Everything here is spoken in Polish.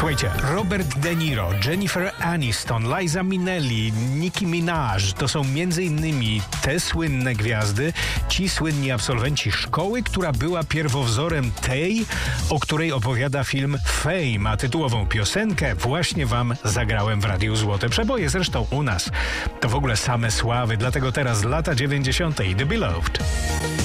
Słuchajcie, Robert De Niro, Jennifer Aniston, Liza Minnelli, Nicki Minaj to są m.in. te słynne gwiazdy, ci słynni absolwenci szkoły, która była pierwowzorem tej, o której opowiada film Fame, a tytułową piosenkę właśnie wam zagrałem w Radiu Złote Przeboje. Zresztą u nas to w ogóle same sławy, dlatego teraz lata 90. The Beloved.